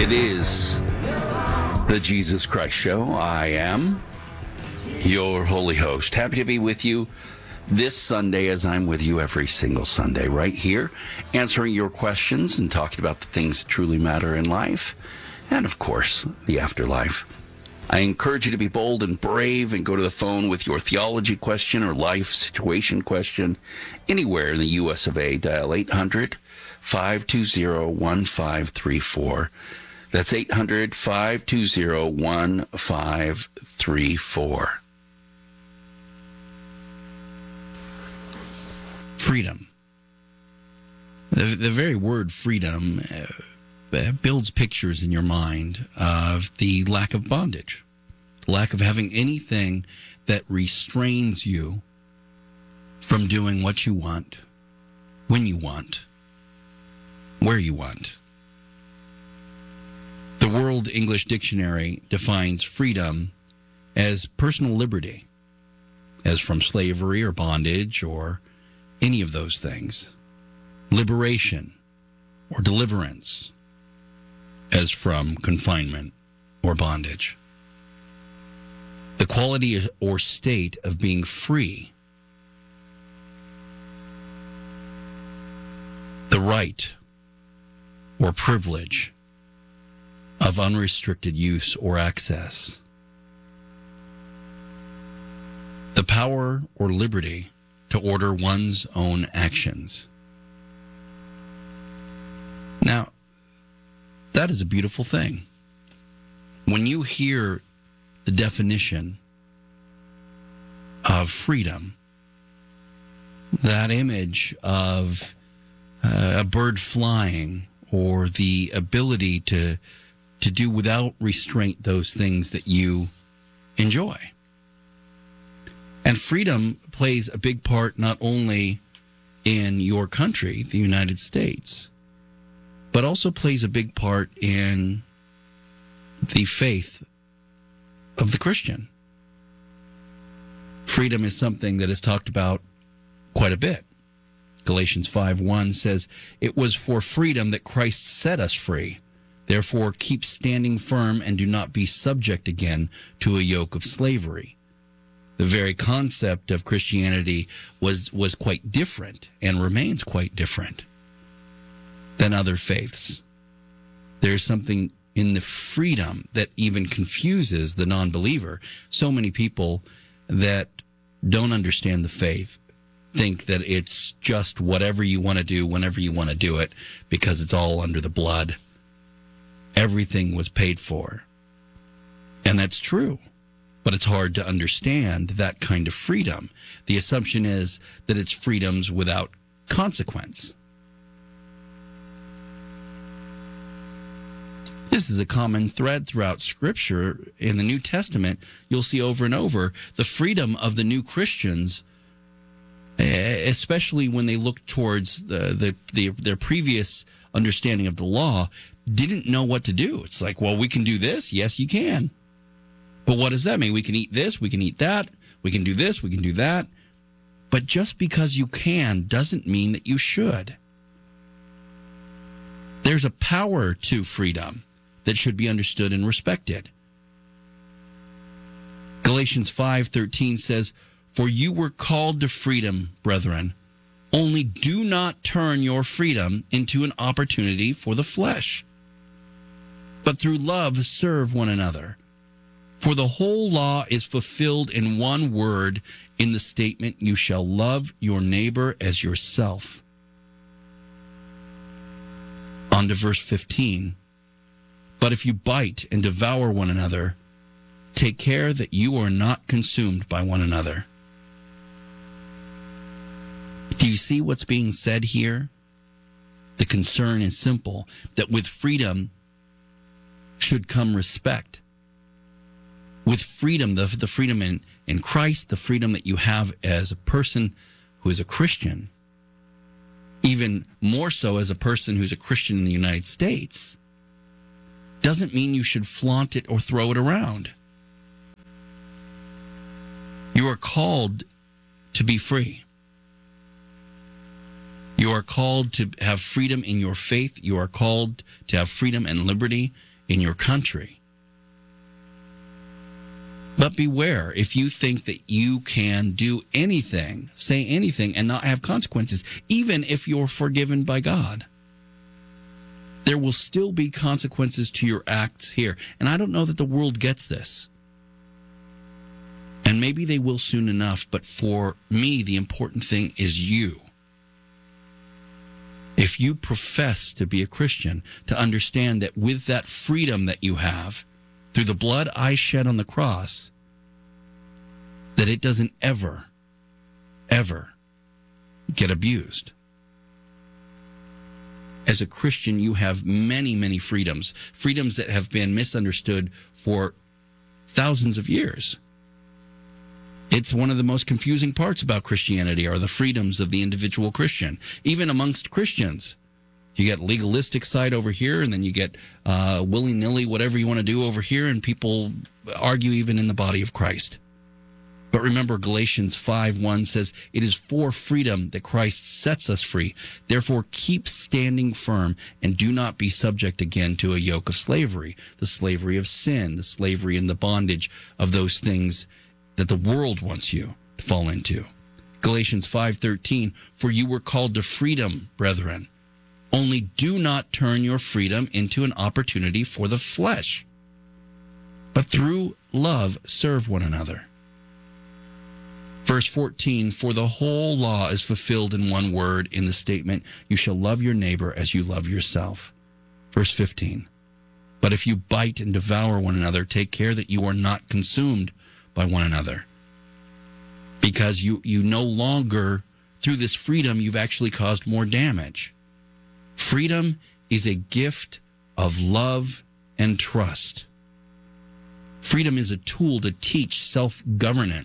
It is the Jesus Christ Show. I am your holy host. Happy to be with you this Sunday, as I'm with you every single Sunday, right here, answering your questions and talking about the things that truly matter in life, and of course, the afterlife. I encourage you to be bold and brave and go to the phone with your theology question or life situation question anywhere in the U.S. of A. Dial 800-520-1534. That's 800-520-1534. Freedom. The very word freedom builds pictures in your mind of the lack of bondage, lack of having anything that restrains you from doing what you want, when you want, where you want. The World English Dictionary defines freedom as personal liberty, as from slavery or bondage or any of those things. Liberation or deliverance, as from confinement or bondage. The quality or state of being free. The right or privilege of unrestricted use or access. The power or liberty to order one's own actions. Now, that is a beautiful thing. When you hear the definition of freedom, that image of a bird flying or the ability to do without restraint those things that you enjoy. And freedom plays a big part not only in your country, the United States, but also plays a big part in the faith of the Christian. Freedom is something that is talked about quite a bit. Galatians 5:1 says, "It was for freedom that Christ set us free. Therefore, keep standing firm and do not be subject again to a yoke of slavery." The very concept of Christianity was quite different and remains quite different than other faiths. There's something in the freedom that even confuses the non-believer. So many people that don't understand the faith think that it's just whatever you want to do, whenever you want to do it, because it's all under the blood. Everything was paid for. And that's true. But it's hard to understand that kind of freedom. The assumption is that it's freedoms without consequence. This is a common thread throughout Scripture. In the New Testament, you'll see over and over the freedom of the new Christians, especially when they look towards their previous understanding of the law, didn't know what to do. It's like, well, we can do this. Yes, you can. But what does that mean? We can eat this, we can eat that, we can do this, we can do that. But just because you can doesn't mean that you should. There's a power to freedom that should be understood and respected. Galatians 5:13 says, "For you were called to freedom, brethren. Only do not turn your freedom into an opportunity for the flesh, but through love serve one another. For the whole law is fulfilled in one word, in the statement, you shall love your neighbor as yourself." On to verse 15. "But if you bite and devour one another, take care that you are not consumed by one another." Do you see what's being said here? The concern is simple, that with freedom should come respect. With freedom, the freedom in Christ, the freedom that you have as a person who is a Christian, even more so as a person who's a Christian in the United States, doesn't mean you should flaunt it or throw it around. You are called to be free. You are called to have freedom in your faith. You are called to have freedom and liberty in your country. But beware, if you think that you can do anything, say anything, and not have consequences, even if you're forgiven by God, there will still be consequences to your acts here. And I don't know that the world gets this. And maybe they will soon enough, but for me, the important thing is you. If you profess to be a Christian, to understand that with that freedom that you have, through the blood I shed on the cross, that it doesn't ever, ever get abused. As a Christian, you have many, many freedoms, freedoms that have been misunderstood for thousands of years. It's one of the most confusing parts about Christianity are the freedoms of the individual Christian, even amongst Christians. You get legalistic side over here, and then you get willy-nilly whatever you want to do over here, and people argue even in the body of Christ. But remember, Galatians 5:1 says, "It is for freedom that Christ sets us free. Therefore, keep standing firm and do not be subject again to a yoke of slavery," the slavery of sin, the slavery and the bondage of those things that the world wants you to fall into. Galatians 5:13, "For you were called to freedom, brethren. Only do not turn your freedom into an opportunity for the flesh, but through love serve one another." Verse 14, "For the whole law is fulfilled in one word, in the statement, 'You shall love your neighbor as you love yourself.'" Verse 15, "But if you bite and devour one another, take care that you are not consumed by one another." Because you no longer, through this freedom, you've actually caused more damage. Freedom is a gift of love and trust. Freedom is a tool to teach self-governance.